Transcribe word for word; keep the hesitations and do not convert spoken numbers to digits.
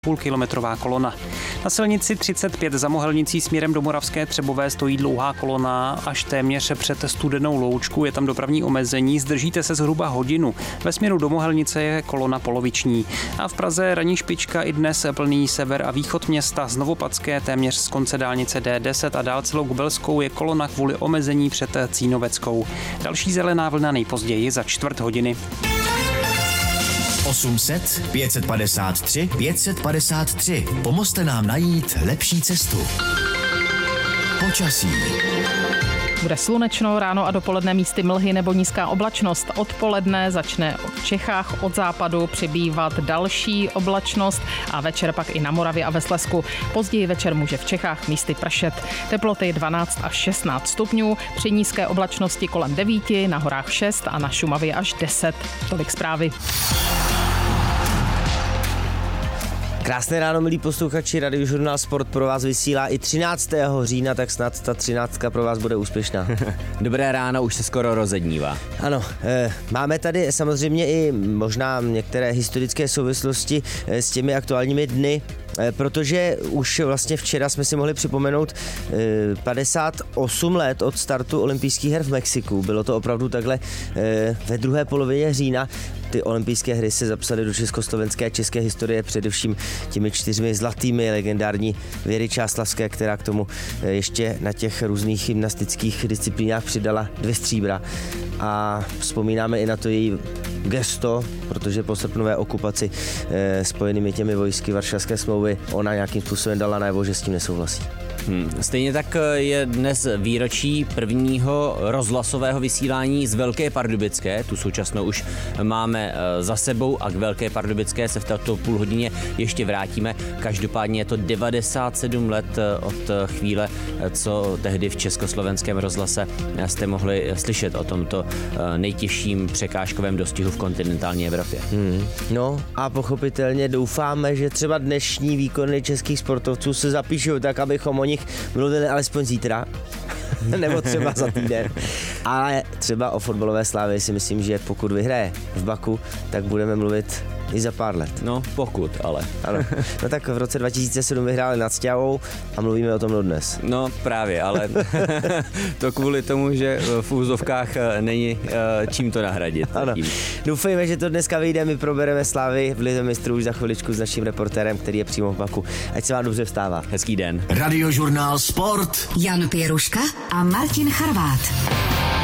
půlkilometrová kolona. Na silnici třicet pět za Mohelnicí směrem do Moravské Třebové stojí dlouhá kolona až téměř před Studenou Loučku. Je tam dopravní omezení, zdržíte se zhruba hodinu. Ve směru do Mohelnice je kolona poloviční. A v Praze ranní špička i dnes plný sever a východ města. Z Novopadské téměř z konce dálnice D deset a dál celou Gubelskou je kolona kvůli omezení před Cínoveckou. Další zelená vlna nejpozději za čtvrt hodiny. osm set, pět set padesát tři, pět set padesát tři. Pomozte nám najít lepší cestu. Počasí. Bude slunečno, ráno a dopoledne místy mlhy nebo nízká oblačnost. Odpoledne začne v Čechách od západu přibývat další oblačnost a večer pak i na Moravě a ve Slezsku. Později večer může v Čechách místy pršet. Teploty dvanáct až šestnáct stupňů, při nízké oblačnosti kolem devět, na horách šest a na Šumavě až deset. Tolik zprávy. Krásné ráno, milí posluchači, Radiožurnál Sport pro vás vysílá i třináctého října, tak snad ta třináctka pro vás bude úspěšná. Dobré ráno, už se skoro rozednívá. Ano, e, máme tady samozřejmě i možná některé historické souvislosti e, s těmi aktuálními dny, e, protože už vlastně včera jsme si mohli připomenout e, padesát osm let od startu olympijských her v Mexiku. Bylo to opravdu takhle e, ve druhé polovině října. Ty olympijské hry se zapsaly do československé a české historie především těmi čtyřmi zlatými, legendární Věry Čáslavské, která k tomu ještě na těch různých gymnastických disciplínách přidala dvě stříbra. A vzpomínáme i na to její gesto, protože po srpnové okupaci eh, spojenými těmi vojsky Varšavské smlouvy ona nějakým způsobem dala najevo, že s tím nesouhlasí. Hmm. Stejně tak je dnes výročí prvního rozhlasového vysílání z Velké Pardubické. Tu současnou už máme za sebou a k Velké Pardubické se v této půl hodině ještě vrátíme. Každopádně je to devadesát sedm let od chvíle, co tehdy v československém rozhlase jste mohli slyšet o tomto nejtěžším překážkovém dostihu v kontinentální Evropě. Hmm. No a pochopitelně doufáme, že třeba dnešní výkony českých sportovců se zapíšou tak, abychom o nich mluvili alespoň zítra, nebo třeba za týden. Ale třeba o fotbalové Slávii si myslím, že pokud vyhraje v Baku, tak budeme mluvit i za pár let. No, pokud, ale. Ano. No tak v roce dva tisíce sedm vyhráli nad Sťavou a mluvíme o tom dodnes. No právě, ale to kvůli tomu, že v úzovkách není čím to nahradit. Ano. Doufejme, že to dneska vyjde, my probereme Slávy v Lize mistrů už za chviličku s naším reportérem, který je přímo v Baku. Ať se vám dobře vstává. Hezký den. Radiožurnál Sport. Jan Pěruška a Martin Charvát.